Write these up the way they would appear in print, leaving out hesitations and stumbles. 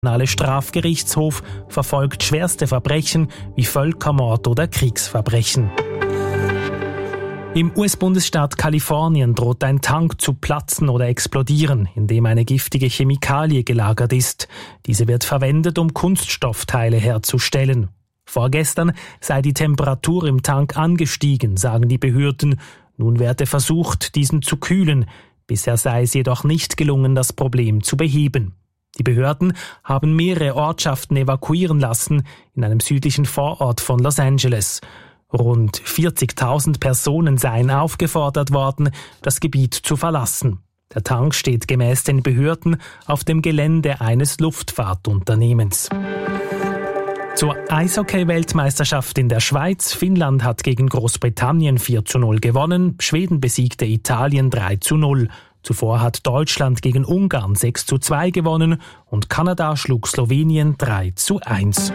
Der Strafgerichtshof verfolgt schwerste Verbrechen wie Völkermord oder Kriegsverbrechen. Im US-Bundesstaat Kalifornien droht ein Tank zu platzen oder explodieren, in dem eine giftige Chemikalie gelagert ist. Diese wird verwendet, um Kunststoffteile herzustellen. Vorgestern sei die Temperatur im Tank angestiegen, sagen die Behörden. Nun werde versucht, diesen zu kühlen. Bisher sei es jedoch nicht gelungen, das Problem zu beheben. Die Behörden haben mehrere Ortschaften evakuieren lassen in einem südlichen Vorort von Los Angeles. Rund 40.000 Personen seien aufgefordert worden, das Gebiet zu verlassen. Der Tank steht gemäß den Behörden auf dem Gelände eines Luftfahrtunternehmens. Zur Eishockey-Weltmeisterschaft in der Schweiz. Finnland hat gegen Großbritannien 4:0 gewonnen. Schweden besiegte Italien 3:0. Zuvor hat Deutschland gegen Ungarn 6:2 gewonnen und Kanada schlug Slowenien 3:1.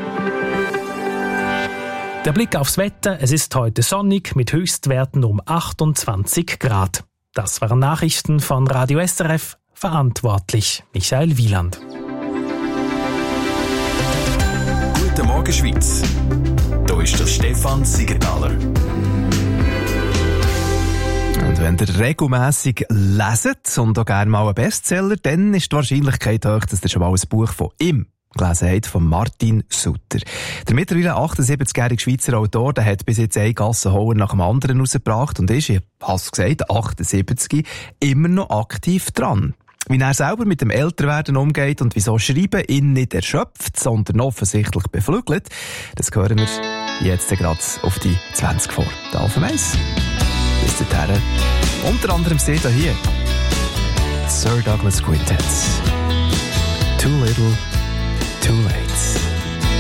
Der Blick aufs Wetter. Es ist heute sonnig mit Höchstwerten um 28 Grad. Das waren Nachrichten von Radio SRF. Verantwortlich Michael Wieland. Guten Morgen Schweiz. Hier ist der Stefan Siegenthaler. Und wenn ihr regelmässig leset und auch gerne mal einen Bestseller, dann ist die Wahrscheinlichkeit hoch, dass ihr schon mal ein Buch von ihm gelesen habt, von Martin Sutter. Der mittlerweile 78-jährige Schweizer Autor, der hat bis jetzt einen Gassenhauer nach dem anderen rausgebracht und ist, ich habe es gesagt, 78, immer noch aktiv dran. Wie er selber mit dem Älterwerden umgeht und wieso Schreiben ihn nicht erschöpft, sondern offensichtlich beflügelt, das hören wir jetzt gerade auf die 20 vor. Der Alpha Mais. Bis dahin. Unter anderem seht ihr hier Sir Douglas Quintet. Too Little